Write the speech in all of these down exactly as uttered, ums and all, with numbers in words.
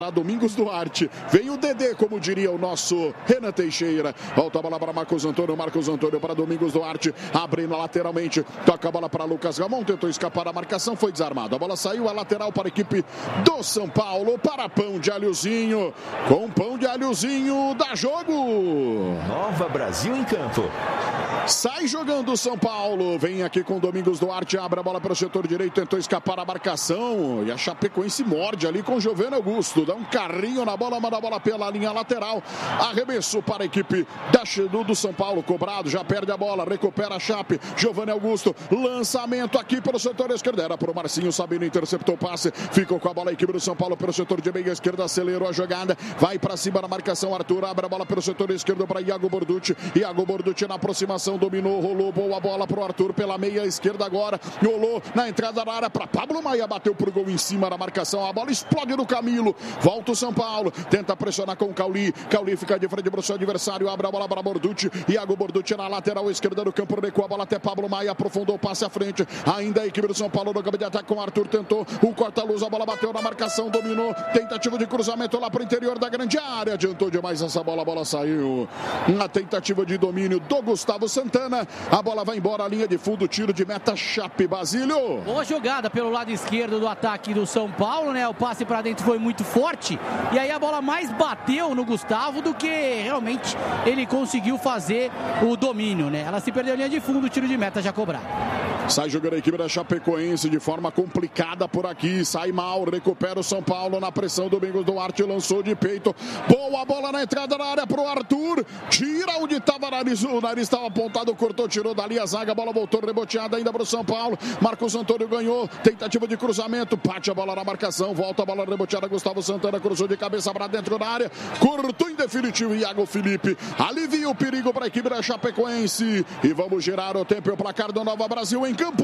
Domingos Duarte, vem o Dedê, como diria o nosso Renan Teixeira. Volta a bola para Marcos Antônio, Marcos Antônio para Domingos Duarte, abrindo lateralmente, toca a bola para Lucas Ramon, tentou escapar da marcação, foi desarmado. A bola saiu, a lateral para a equipe do São Paulo, para Pão de Alhozinho, com Pão de Alhozinho, dá jogo. Nova Brasil em campo. Sai jogando o São Paulo, vem aqui com Domingos Duarte, abre a bola para o setor direito, tentou escapar da marcação, e a Chapecoense morde ali com Giovani Augusto, dá um carrinho na bola, manda a bola pela linha lateral, arremesso para a equipe da, do, do São Paulo, cobrado, já perde a bola, recupera a Chape, Giovani Augusto, lançamento aqui pelo setor esquerdo, era para o Marcinho Sabino, interceptou o passe, ficou com a bola a equipe do São Paulo pelo setor de meia esquerda, acelerou a jogada, vai para cima na marcação, Arthur abre a bola pelo setor esquerdo para Iago Borducci, Iago Borducci na aproximação, dominou, rolou, boa bola para o Arthur pela meia esquerda agora, rolou na entrada da área para Pablo Maia, bateu pro gol em cima da marcação, a bola explode no Camilo, volta o São Paulo, tenta pressionar com o Cauli, Cauli fica de frente para o seu adversário, abre a bola para Borducci, Iago Borducci na lateral esquerda do campo, recua a bola até Pablo Maia, aprofundou o passe à frente, ainda a equipe do São Paulo no campo de ataque com o Arthur, tentou o corta-luz, a bola bateu na marcação, dominou, tentativa de cruzamento lá para o interior da grande área, adiantou demais essa bola, a bola saiu, uma tentativa de domínio do Gustavo Santana, a bola vai embora, a linha de fundo, tiro de meta, Chape, Basílio. Boa jogada pelo lado esquerdo do ataque do São Paulo, né? O passe para dentro foi muito forte e aí a bola mais bateu no Gustavo do que realmente ele conseguiu fazer o domínio, né? Ela se perdeu a linha de fundo, o tiro de meta já cobrado. Sai jogando a equipe da Chapecoense de forma complicada por aqui, sai mal, recupera o São Paulo na pressão, Domingos Duarte lançou de peito, boa bola na entrada da área pro Arthur, tira onde estava o nariz, o nariz estava apontado, cortou, tirou dali a zaga, a bola voltou reboteada ainda pro São Paulo, Marcos Antônio ganhou, tentativa de cruzamento, bate a bola na marcação, volta a bola reboteada, Gustavo Santana cruzou de cabeça para dentro da área, cortou em definitivo, Iago Felipe, alivia o perigo para a equipe da Chapecoense, e vamos girar o tempo e o placar do Nova Brasil em campo.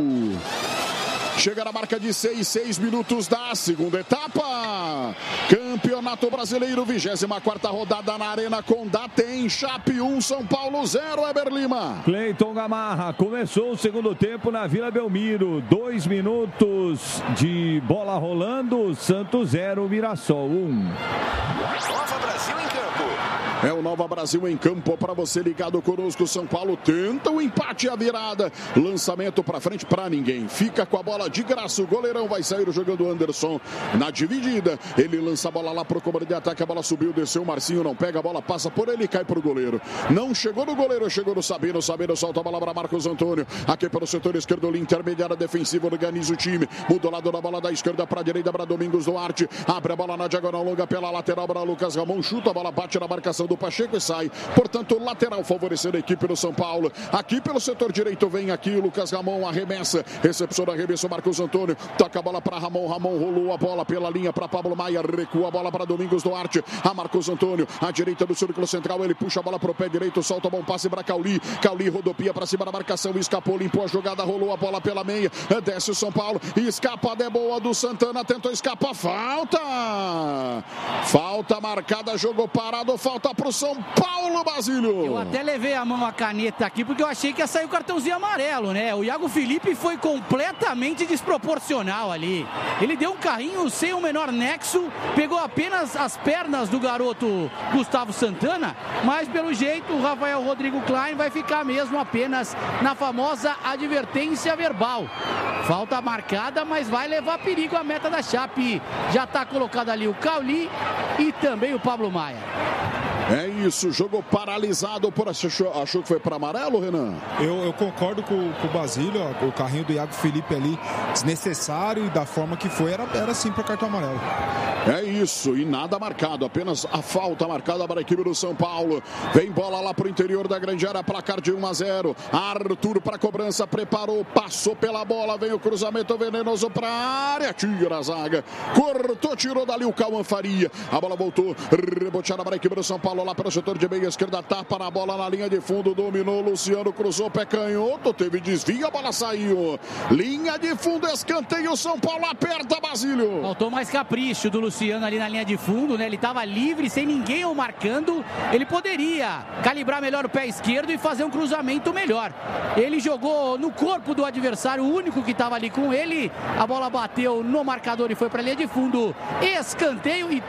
Chega na marca de seis, seis minutos da segunda etapa. Campeonato Brasileiro, vigésima quarta rodada na Arena Condá. Tem Chape um, São Paulo zero, Eber Lima. Cleiton Gamarra, começou o segundo tempo na Vila Belmiro. Dois minutos de bola rolando. Santos zero, Mirassol um. Nova Brasil em campo. É o Nova Brasil em campo para você ligado conosco. São Paulo tenta o empate e a virada. Lançamento para frente para ninguém. Fica com a bola de graça. O goleirão vai sair jogando o Anderson na dividida. Ele lança a bola lá para o comando de ataque. A bola subiu, desceu. O Marcinho não pega. A bola passa por ele e cai para o goleiro. Não chegou no goleiro, chegou no Sabino. Sabino solta a bola para Marcos Antônio. Aqui pelo setor esquerdo, linha intermediária defensiva. Organiza o time. Muda o lado da bola da esquerda para a direita para Domingos Duarte. Abre a bola na diagonal longa pela lateral para Lucas Ramon. Chuta a bola, bate na marcação do Pacheco e sai. Portanto, lateral favorecendo a equipe do São Paulo. Aqui pelo setor direito vem aqui o Lucas Ramon, arremessa. Recepção da arremesso, Marcos Antônio. Toca a bola para Ramon. Ramon rolou a bola pela linha para Pablo Maia. Recua a bola para Domingos Duarte. A Marcos Antônio, à direita do círculo central. Ele puxa a bola para o pé direito. Solta bom passe para Cauli. Cauli rodopia para cima da marcação. Escapou, limpou a jogada. Rolou a bola pela meia. Desce o São Paulo. Escapa de boa do Santana. Tentou escapar. Falta! Falta marcada. Jogo parado. Falta para o São Paulo, Basílio. Eu até levei a mão à caneta aqui porque eu achei que ia sair o cartãozinho amarelo, né? O Iago Felipe foi completamente desproporcional ali. Ele deu um carrinho sem o menor nexo, pegou apenas as pernas do garoto Gustavo Santana, mas pelo jeito o Rafael Rodrigo Klein vai ficar mesmo apenas na famosa advertência verbal. Falta marcada, mas vai levar perigo a meta da Chape. Já está colocado ali o Cauli e também o Pablo Maia. É isso, jogo paralisado. Por... Achou, achou que foi para amarelo, Renan? Eu, eu concordo com, com o Basílio, ó, o carrinho do Iago Felipe ali, desnecessário e da forma que foi, era, era sim para cartão amarelo. É isso, e nada marcado, apenas a falta marcada para a equipe do São Paulo. Vem bola lá para o interior da grande área, placar de um a zero. Arthur para a cobrança, preparou, passou pela bola, vem o cruzamento venenoso para a área, tira a zaga, cortou, tirou dali o Cauã Faria. A bola voltou, reboteada para a equipe do São Paulo. bola lá para o setor de meia esquerda, tapa na bola na linha de fundo, dominou Luciano, cruzou pé canhoto, teve desvio, a bola saiu. Linha de fundo, escanteio, São Paulo aperta, Basílio. Faltou mais capricho do Luciano ali na linha de fundo, né? Ele estava livre, sem ninguém o marcando. Ele poderia calibrar melhor o pé esquerdo e fazer um cruzamento melhor. Ele jogou no corpo do adversário, o único que estava ali com ele. A bola bateu no marcador e foi para a linha de fundo. Escanteio e